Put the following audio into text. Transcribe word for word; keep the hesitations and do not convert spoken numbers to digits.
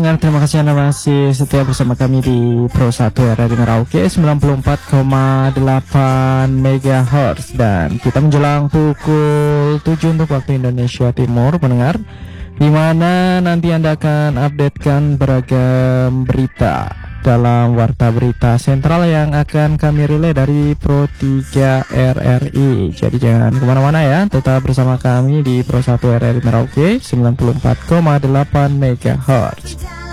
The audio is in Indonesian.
pendengar, terima kasih Anda masih setia bersama kami di Pro satu R R I Merauke sembilan puluh empat koma delapan megahertz. Dan kita menjelang pukul tujuh untuk waktu Indonesia Timur, pendengar, di mana nanti Anda akan updatekan beragam berita dalam Warta Berita Sentral yang akan kami relay dari Pro tiga R R I. Jadi jangan kemana-mana ya, tetap bersama kami di Pro satu R R I Merauke sembilan puluh empat koma delapan megahertz.